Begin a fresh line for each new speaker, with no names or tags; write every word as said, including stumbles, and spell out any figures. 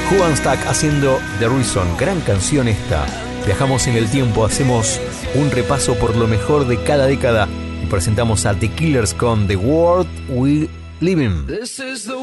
Juan Stack haciendo The Reason, gran canción esta. Viajamos en el tiempo, hacemos un repaso por lo mejor de cada década y presentamos a The Killers con The World We Live In.